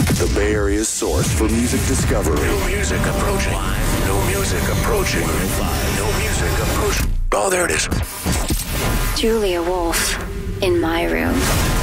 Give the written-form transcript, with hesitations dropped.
The Bay Area's source for music discovery. New music approaching. New music approaching. New music approaching. Oh, there it is. Julia Wolf, In My Room.